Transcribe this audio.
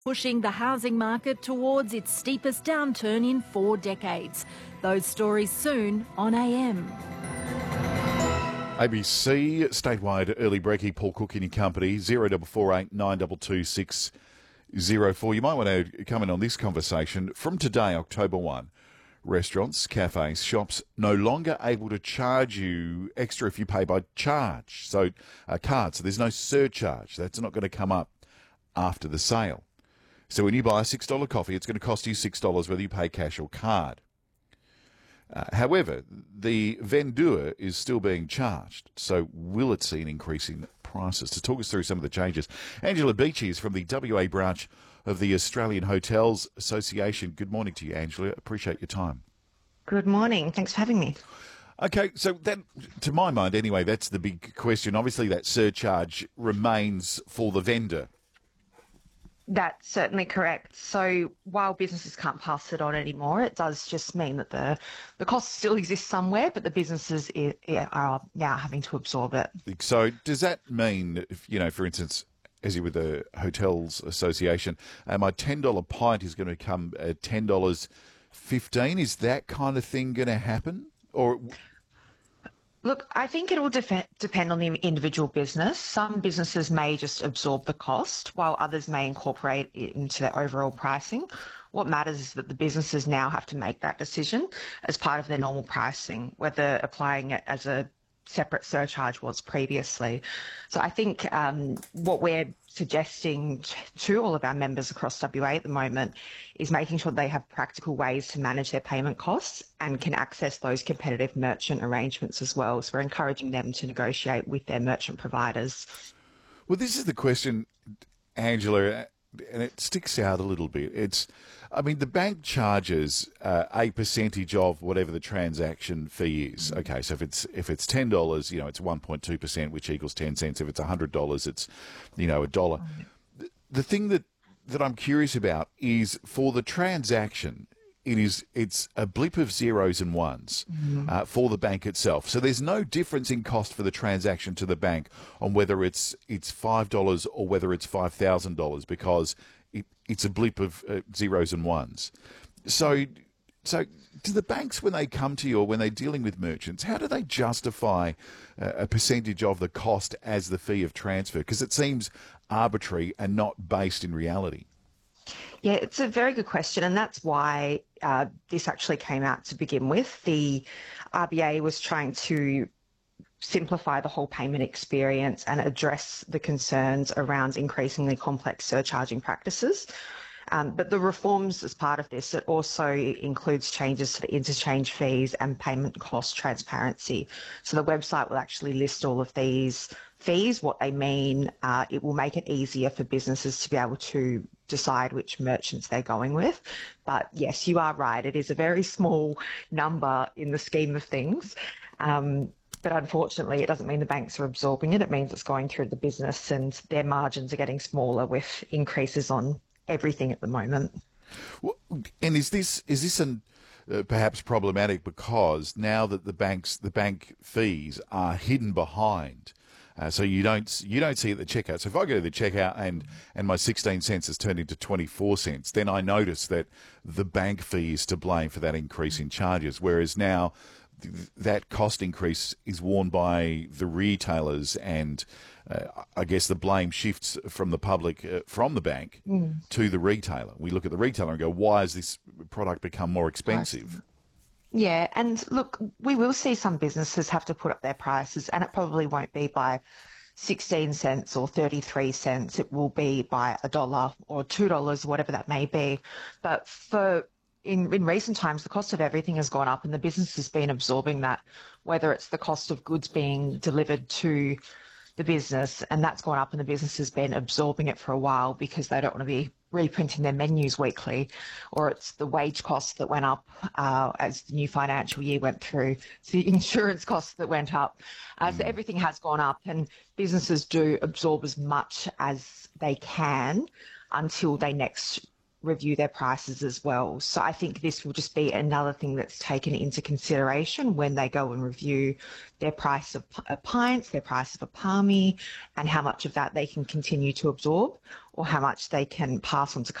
pushing the housing market towards its steepest downturn in 4 decades. Those stories soon on AM. ABC statewide early brekkie. Paul Cook and your company 0448 922 604. You might want to come in on this conversation. From today, October 1, restaurants, cafes, shops no longer able to charge you extra if you pay by charge. So card. So there's no surcharge. That's not going to come up after the sale. So when you buy a $6 coffee, it's going to cost you $6 whether you pay cash or card. However, the vendor is still being charged. So will it see an increase in prices? To talk us through some of the changes, Angela Beachy is from the WA branch of the Australian Hotels Association. Good morning to you, Angela. Appreciate your time. Good morning. Thanks for having me. Okay, so that, to my mind anyway, that's the big question. Obviously, that surcharge remains for the vendor. That's certainly correct. So while businesses can't pass it on anymore, it does just mean that the cost still exists somewhere, but the businesses are now having to absorb it. So does that mean, for instance, as you with the Hotels Association, my $10 pint is going to become $10.15? Is that kind of thing going to happen? Or Look, I think it will depend on the individual business. Some businesses may just absorb the cost, while others may incorporate it into their overall pricing. What matters is that the businesses now have to make that decision as part of their normal pricing, whether applying it as a separate surcharge was previously. So I think what we're suggesting to all of our members across WA at the moment is making sure they have practical ways to manage their payment costs and can access those competitive merchant arrangements as well. So we're encouraging them to negotiate with their merchant providers. Well, this is the question, Angela, and it sticks out a little bit. The bank charges a percentage of whatever the transaction fee is. Okay, so if it's $10, it's 1.2%, which equals 10 cents. If it's $100, it's $1. The thing that I'm curious about is for the transaction, it's a blip of zeros and ones for the bank itself. So there's no difference in cost for the transaction to the bank on whether it's $5 or whether it's $5,000 because it's a blip of zeros and ones. So do the banks, when they come to you or when they're dealing with merchants, how do they justify a percentage of the cost as the fee of transfer? Because it seems arbitrary and not based in reality. Yeah, it's a very good question, and that's why this actually came out to begin with. The RBA was trying to simplify the whole payment experience and address the concerns around increasingly complex surcharging practices. But the reforms as part of this, it also includes changes to the interchange fees and payment cost transparency. So the website will actually list all of these fees, what they mean. It will make it easier for businesses to be able to decide which merchants they're going with. But yes, you are right. It is a very small number in the scheme of things. But unfortunately, it doesn't mean the banks are absorbing it. It means it's going through the business and their margins are getting smaller with increases on everything at the moment. Well, and is this perhaps problematic because now that the bank fees are hidden behind, so you don't see it at the checkout. So if I go to the checkout and my 16 cents has turned into 24 cents, then I notice that the bank fee is to blame for that increase in charges. Whereas now that cost increase is worn by the retailers, and I guess the blame shifts from the public, from the bank to the retailer. We look at the retailer and go, why has this product become more expensive? Yeah, and look, we will see some businesses have to put up their prices, and it probably won't be by 16 cents or 33 cents. It will be by $1 or $2, whatever that may be. But in recent times, the cost of everything has gone up and the business has been absorbing that, whether it's the cost of goods being delivered to the business, and that's gone up and the business has been absorbing it for a while because they don't want to be reprinting their menus weekly, or it's the wage costs that went up as the new financial year went through, it's the insurance costs that went up. So everything has gone up, and businesses do absorb as much as they can until they next review their prices as well. So I think this will just be another thing that's taken into consideration when they go and review their price of pints, their price of a palmy, and how much of that they can continue to absorb or how much they can pass on to